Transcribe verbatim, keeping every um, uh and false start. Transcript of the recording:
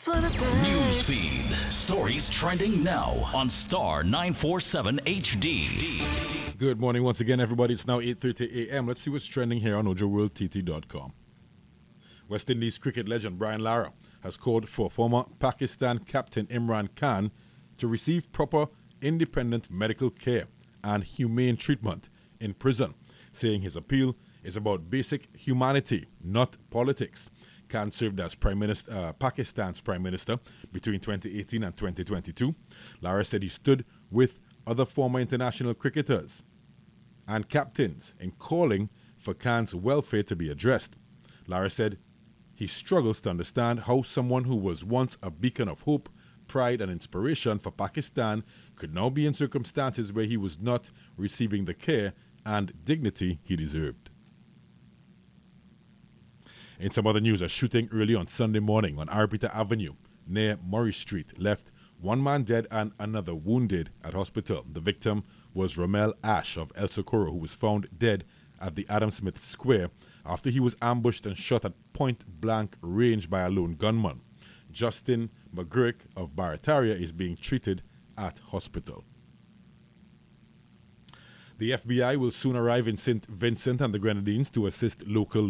News feed. Stories trending now on Star nine forty-seven H D. Good morning once again, everybody. It's now eight thirty a.m. Let's see what's trending here on Ojo World T T dot com. West Indies cricket legend Brian Lara has called for former Pakistan captain Imran Khan to receive proper, independent medical care and humane treatment in prison, saying his appeal is about basic humanity, not politics. Khan served as Prime Minister, uh, Pakistan's Prime Minister between twenty eighteen and twenty twenty-two. Lara said he stood with other former international cricketers and captains in calling for Khan's welfare to be addressed. Lara said he struggles to understand how someone who was once a beacon of hope, pride and inspiration for Pakistan could now be in circumstances where he was not receiving the care and dignity he deserved. In some other news, a shooting early on Sunday morning on Arpita Avenue near Murray Street left one man dead and another wounded at hospital. The victim was Romel Ash of El Socorro, who was found dead at the Adam Smith Square after he was ambushed and shot at point-blank range by a lone gunman. Justin McGurk of Barataria is being treated at hospital. The F B I will soon arrive in Saint Vincent and the Grenadines to assist local